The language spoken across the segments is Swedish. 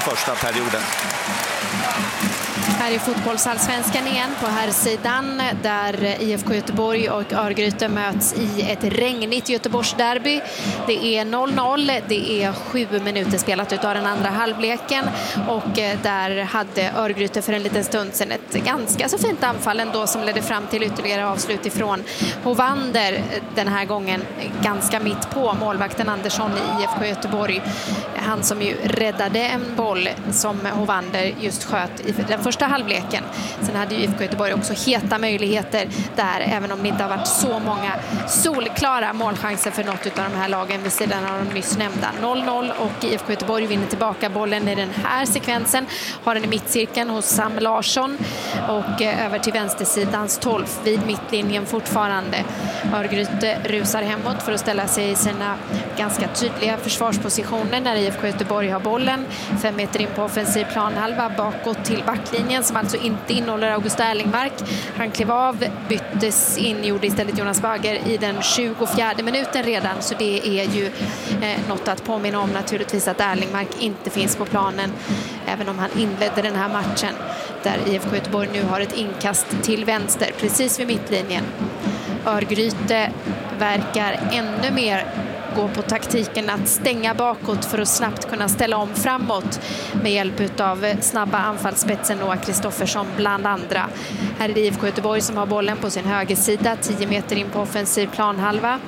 första perioden. Här är fotbollsallsvenskan igen på här sidan där IFK Göteborg och Örgryte möts i ett regnigt Göteborgsderby. Det är 0-0, det är 7 minuter spelat utav den andra halvleken och där hade Örgryte för en liten stund sedan ett ganska så fint anfall ändå som ledde fram till ytterligare avslut ifrån Hovander, den här gången ganska mitt på målvakten Andersson i IFK Göteborg. Han som ju räddade en boll som Hovander just sköt i den första halvleken. Sen hade ju IFK Göteborg också heta möjligheter där, även om det inte har varit så många solklara målchanser för något av de här lagen vid sidan av de nyss nämnda. 0-0 och IFK Göteborg vinner tillbaka bollen i den här sekvensen. Har den i mittcirkeln hos Sam Larsson och över till vänstersidans 12 vid mittlinjen fortfarande. Örgryte rusar hemåt för att ställa sig i sina ganska tydliga försvarspositioner när IFK Göteborg har bollen. 5 meter in på offensiv planhalva bakåt till backlinjen som alltså inte innehåller August Erlingmark. Han klev av, byttes in, gjorde istället Jonas Bagger i den 24:e minuten redan, så det är ju något att påminna om naturligtvis att Erlingmark inte finns på planen, även om han inledde den här matchen där IFK Göteborg nu har ett inkast till vänster precis vid mittlinjen. Örgryte verkar ännu mer gå på taktiken att stänga bakåt för att snabbt kunna ställa om framåt med hjälp av snabba anfallsspetsen Noah Kristoffersson bland andra. Här är det IFK Göteborg som har bollen på sin högersida, 10 meter in på offensiv planhalva.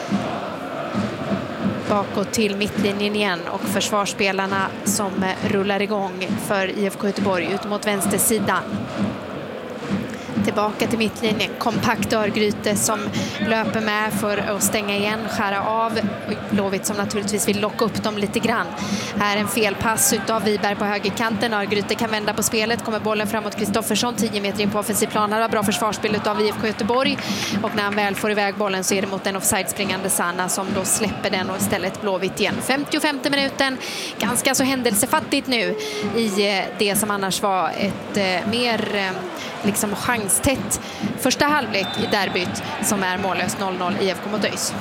Bakåt till mittlinjen igen och försvarsspelarna som rullar igång för IFK Göteborg ut mot vänstersidan. Tillbaka till mittlinjen, kompakt Örgryte som löper med för att stänga igen, skära av. Blåvitt som naturligtvis vill locka upp dem lite grann. Här en felpass utav Wiberg på högerkanten. Örgryte kan vända på spelet, kommer bollen framåt Kristoffersson, 10 meter in på offensiv plan. Här var bra försvarsspel utav IFK Göteborg och när han väl får iväg bollen så är det mot en offside-springande Sanna som då släpper den och istället Blåvitt igen. 55:e minuten, ganska så händelsefattigt nu i det som annars var ett mer liksom chanstätt första halvlek i derbyt som är mållöst 0-0 IFK mot ÖIS.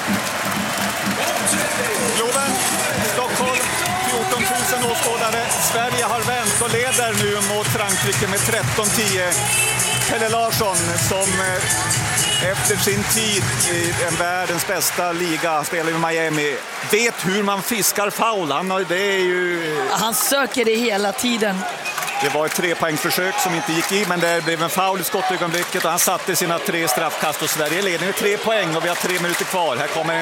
Globen, Stockholm, 14 000 åskådare. Sverige har vänt och leder nu mot Frankrike med 13-10. Pelle Larsson som efter sin tid i världens bästa liga, spelar i Miami, vet hur man fiskar foul. Han söker det hela tiden. Det var ett 3-poängsförsök som inte gick i, men det blev en foul i skottögonblicket och han satte sina 3 straffkast och Sverige leder med 3 poäng och vi har 3 minuter kvar. Här kommer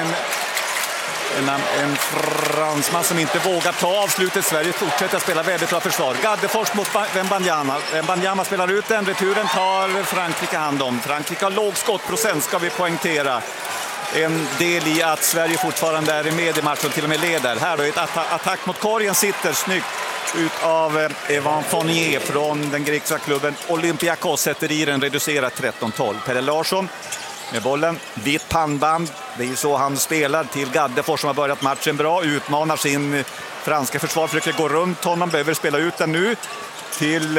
en fransman som inte vågar ta avslutet. Sverige fortsätter att spela väldigt bra försvar. Gaddefors mot Wembanyama. Wembanyama spelar ut den, returen tar Frankrike hand om. Frankrike har låg skottprocent, ska vi poängtera. En del i att Sverige fortfarande är med i matchen, till och med leder. Här då ett attack mot korgen, sitter snyggt ut av Evan Fournier från den grekiska klubben Olympiakos, sätter i den, reducerat 13-12. Pelle Larsson med bollen, vitt pannband, det är så han spelar till Gaddefors som har börjat matchen bra, utmanar sin franska försvar, försöker gå runt honom, behöver spela ut den nu till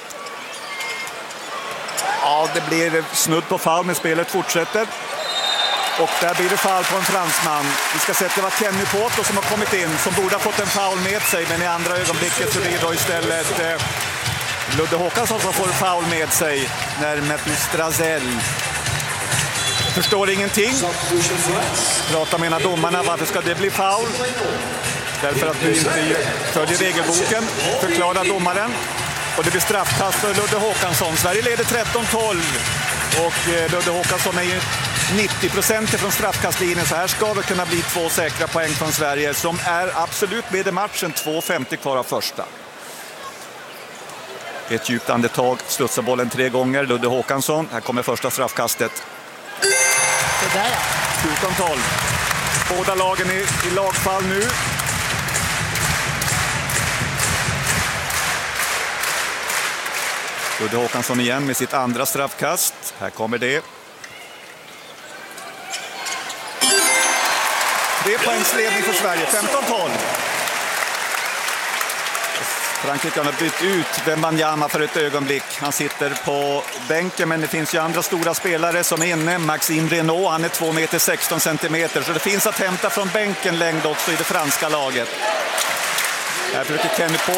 det blir snudd på foul, men spelet fortsätter. Och där blir det foul på en fransman. Vi ska se att det var Kenny Poto som har kommit in, som borde ha fått en foul med sig, men i andra ögonblicket så blir det då istället Ludde Håkansson som får en foul med sig när Matthew Strazel förstår ingenting. Pratar med en av domarna, varför ska det bli foul? Därför att du inte följer regelboken, förklarar domaren. Och det blir straffkast för Ludde Håkansson. Sverige leder 13-12 och Ludde Håkansson är ju 90% från straffkastlinjen, så här ska det kunna bli 2 säkra poäng från Sverige som är absolut med i matchen. 2:50 kvar av första. Ett djupt andetag, studsar bollen 3 gånger. Ludde Håkansson, här kommer första straffkastet. Det där, ja. 14-12. Båda lagen i lagfall nu. Ludde Håkansson igen med sitt andra straffkast. Här kommer det. 3 poängs ledning för Sverige, 15-12. Frankrike har bytt ut Wembanyama för ett ögonblick. Han sitter på bänken, men det finns ju andra stora spelare som är inne. Maxime Renaud, han är 2 meter 16 centimeter. Så det finns att hämta från bänken längd också i det franska laget. Här försöker Kenny på